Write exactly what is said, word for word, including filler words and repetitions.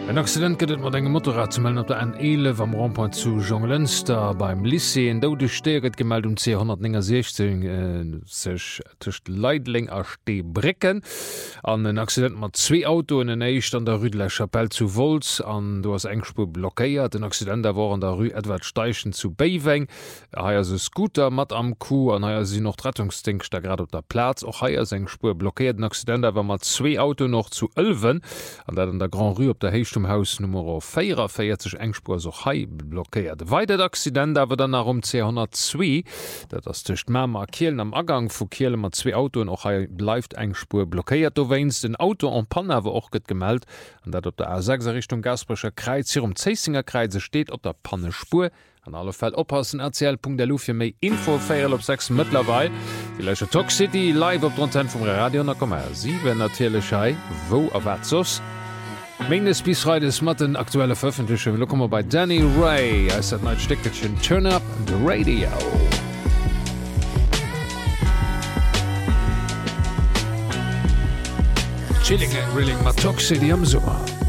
Ein Accident gëtt mat engem Motorrad zu melden op der N elf am Randpoint zu Jonglünster beim Lycée en doude steget gemeld um zweihundertsechzehn äh, sech tucht Leidling a Steebrecken an en Accident mat zwee Auto en Eicht an der Rue de la Chapelle zu Volz an du hast engspur blockéiert. Den Accident der war an der Rue Edward Steichen zu Beiweng. Haier se Scooter mat am Kuh an haier sie noch Rettungsdingst da grad op der Platz. Och haier seg Spur blockéiert. Den Accident der war mat zwee Auto noch zu Ölwen an dat an der Grand Rue op der Heicht Haus Nummer vierundvierzig engspur so hei blockéiert. Weide Accident awer dann um zweihundertzwei, dat ass tucht Mamer Kielen am Agang vu Kiele mat zwei Autoen och hei bleifft engspur blockéiert. Du weinst den Auto an Panne awer och gët gemeldt, an dat op der A sechs Richtung Gasbrecher Kreiz hier um Zeisinger Kreize steht op der Pannespur. An alle Fall oppassen erzählpunkt der Lufir méi Info feier op sechs Mëtlerwei. Die Leiche Talk City live op Drten vum Radio na Kommer sieben natürlichschei wo erwart sos. Meines bis Reides Matten aktuelle Veröffentlichung. Wir kommen bei Danny Ray. Er ist ein neues Stückchen Turn Up the Radio. Chilling and Grilling mit Talk City am Sommer.